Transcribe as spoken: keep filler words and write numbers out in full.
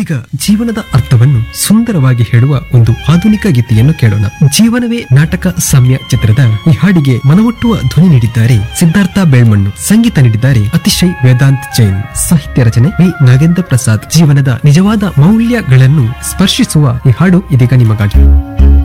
ಈಗ ಜೀವನದ ಅರ್ಥವನ್ನು ಸುಂದರವಾಗಿ ಹೇಳುವ ಒಂದು ಆಧುನಿಕ ಗೀತೆಯನ್ನು ಕೇಳೋಣ. ಜೀವನವೇ ನಾಟಕ ಸಾಮ್ಯ ಚಿತ್ರದ ಈ ಹಾಡಿಗೆ ಮನಮುಟ್ಟುವ ಧ್ವನಿ ನೀಡಿದ್ದಾರೆ ಸಿದ್ಧಾರ್ಥ ಬೇಳ್ಮಣ್ಣು, ಸಂಗೀತ ನೀಡಿದ್ದಾರೆ ಅತಿಶಯ್ ವೇದಾಂತ್ ಜೈನ್, ಸಾಹಿತ್ಯ ರಚನೆ ವಿ ನಾಗೇಂದ್ರ ಪ್ರಸಾದ್. ಜೀವನದ ನಿಜವಾದ ಮೌಲ್ಯಗಳನ್ನು ಸ್ಪರ್ಶಿಸುವ ಈ ಹಾಡು ಇದೀಗ ನಿಮಗಾಗಿ.